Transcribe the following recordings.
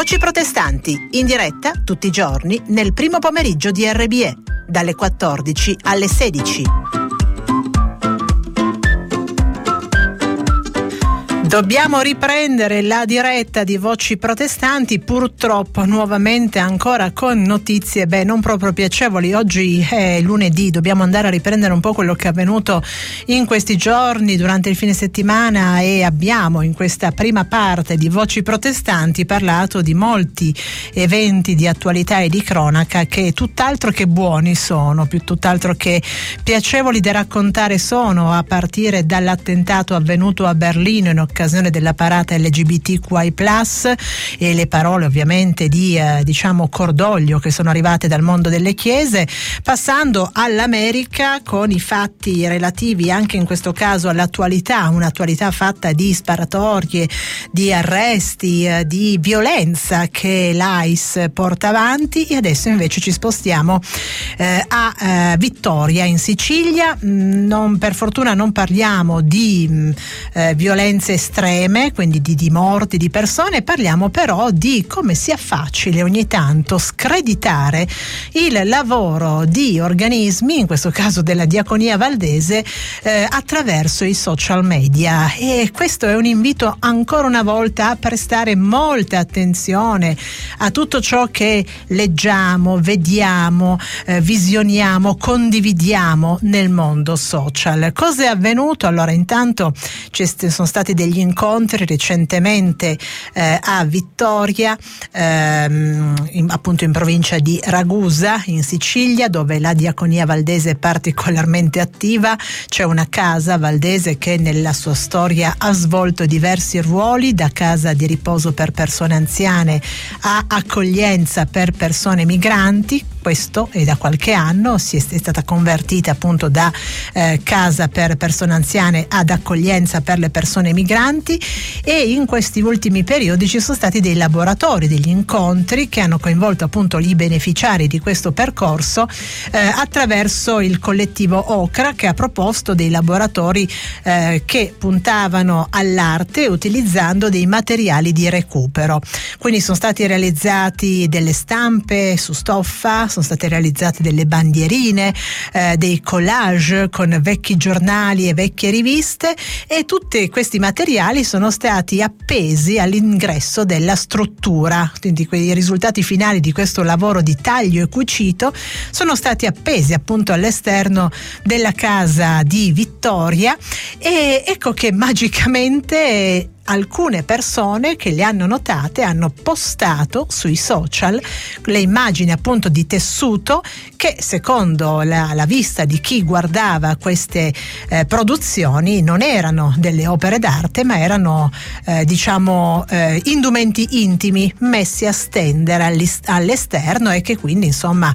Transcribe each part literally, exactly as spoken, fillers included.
Voci protestanti, in diretta tutti i giorni nel primo pomeriggio di R B E, dalle quattordici alle sedici. Dobbiamo riprendere la diretta di Voci Protestanti, purtroppo nuovamente ancora con notizie beh non proprio piacevoli. Oggi è lunedì, dobbiamo andare a riprendere un po' quello che è avvenuto in questi giorni durante il fine settimana, e abbiamo in questa prima parte di Voci Protestanti parlato di molti eventi di attualità e di cronaca che tutt'altro che buoni sono, più tutt'altro che piacevoli da raccontare sono, a partire dall'attentato avvenuto a Berlino in occasione della parata L G B T Q I plus, e le parole ovviamente di eh, diciamo cordoglio che sono arrivate dal mondo delle chiese, passando all'America con i fatti relativi anche in questo caso all'attualità, un'attualità fatta di sparatorie, di arresti, eh, di violenza che l'A I S porta avanti. E adesso invece ci spostiamo eh, a eh, Vittoria in Sicilia. Non, per fortuna non parliamo di mh, eh, violenze estreme, quindi di, di morti di persone, parliamo però di come sia facile ogni tanto screditare il lavoro di organismi, in questo caso della Diaconia Valdese, eh, attraverso i social media. E questo è un invito ancora una volta a prestare molta attenzione a tutto ciò che leggiamo, vediamo, eh, visioniamo, condividiamo nel mondo social. Cosa è avvenuto? Allora, intanto ci sono stati degli incontri recentemente eh, a Vittoria, ehm, in, appunto in provincia di Ragusa in Sicilia, dove la Diaconia Valdese è particolarmente attiva. C'è una casa valdese che nella sua storia ha svolto diversi ruoli, da casa di riposo per persone anziane a accoglienza per persone migranti. Questo è da qualche anno, si è, è stata convertita appunto da eh, casa per persone anziane ad accoglienza per le persone migranti, e in questi ultimi periodi ci sono stati dei laboratori, degli incontri che hanno coinvolto appunto i beneficiari di questo percorso eh, attraverso il collettivo Ocra, che ha proposto dei laboratori eh, che puntavano all'arte utilizzando dei materiali di recupero. Quindi sono stati realizzati delle stampe su stoffa, sono state realizzate delle bandierine, eh, dei collage con vecchi giornali e vecchie riviste, e tutti questi materiali sono stati appesi all'ingresso della struttura. Quindi quei risultati finali di questo lavoro di taglio e cucito sono stati appesi appunto all'esterno della casa di Vittoria, e ecco che magicamente alcune persone che le hanno notate hanno postato sui social le immagini appunto di tessuto che, secondo la, la vista di chi guardava queste eh, produzioni, non erano delle opere d'arte, ma erano eh, diciamo eh, indumenti intimi messi a stendere all'esterno, e che quindi insomma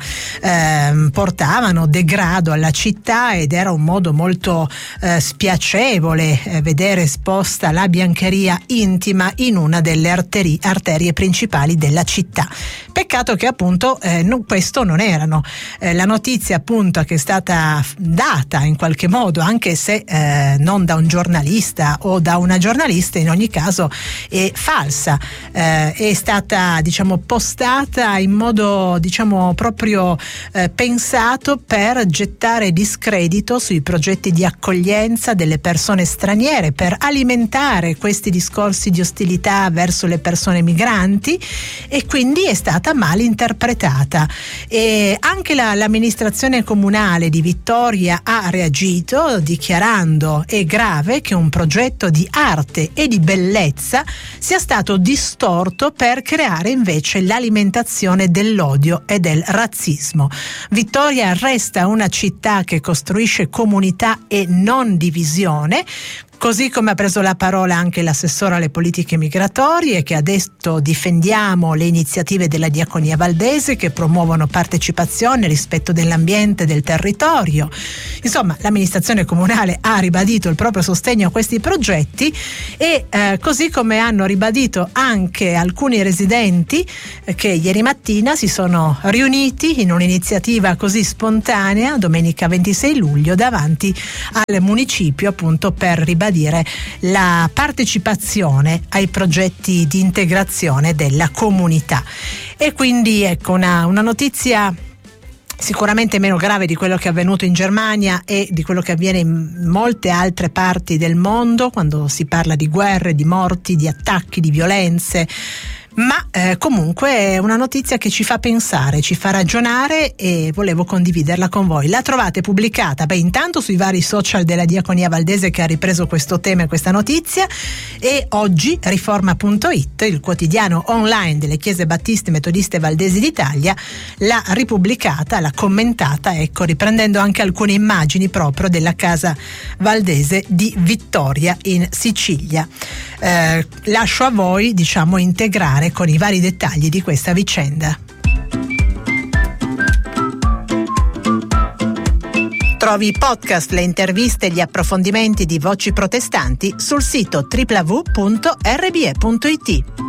eh, portavano degrado alla città, ed era un modo molto eh, spiacevole eh, vedere esposta la biancheria intima in una delle arteri- arterie principali della città. Peccato che appunto eh, non, questo non erano. Eh, la notizia appunto che è stata data in qualche modo, anche se eh, non da un giornalista o da una giornalista, in ogni caso è falsa. Eh, è stata diciamo postata in modo diciamo proprio eh, pensato per gettare discredito sui progetti di accoglienza delle persone straniere, per alimentare questi discorsi di ostilità verso le persone migranti, e quindi è stata mal interpretata. E anche la, l'amministrazione comunale di Vittoria ha reagito dichiarando: è grave che un progetto di arte e di bellezza sia stato distorto per creare invece l'alimentazione dell'odio e del razzismo. Vittoria resta una città che costruisce comunità e non divisione, Così come ha preso la parola anche l'assessore alle politiche migratorie, che ha detto: difendiamo le iniziative della Diaconia Valdese che promuovono partecipazione, rispetto dell'ambiente e del territorio. Insomma, l'amministrazione comunale ha ribadito il proprio sostegno a questi progetti e eh, così come hanno ribadito anche alcuni residenti eh, che ieri mattina si sono riuniti in un'iniziativa così spontanea domenica ventisei luglio davanti al municipio, appunto per ribadire ribadire la partecipazione ai progetti di integrazione della comunità. E quindi ecco una, una notizia sicuramente meno grave di quello che è avvenuto in Germania e di quello che avviene in molte altre parti del mondo quando si parla di guerre, di morti, di attacchi, di violenze. Ma eh, comunque è una notizia che ci fa pensare, ci fa ragionare e volevo condividerla con voi. La trovate pubblicata, beh, intanto sui vari social della Diaconia Valdese, che ha ripreso questo tema e questa notizia, e oggi Riforma punto it, il quotidiano online delle chiese battiste metodiste valdesi d'Italia, l'ha ripubblicata, l'ha commentata, ecco, riprendendo anche alcune immagini proprio della casa valdese di Vittoria in Sicilia. Eh, lascio a voi, diciamo, integrare con i vari dettagli di questa vicenda. Trovi i podcast, le interviste e gli approfondimenti di Voci Protestanti sul sito w w w punto r b e punto i t.